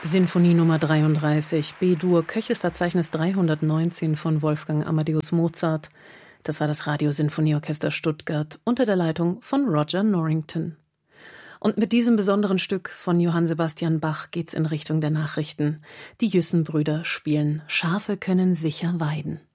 Sinfonie Nummer 33, B-Dur, Köchelverzeichnis 319 von Wolfgang Amadeus Mozart. Das war das Radiosinfonieorchester Stuttgart unter der Leitung von Roger Norrington. Und mit diesem besonderen Stück von Johann Sebastian Bach geht's in Richtung der Nachrichten. Die Jüssen-Brüder spielen »Schafe können sicher weiden«.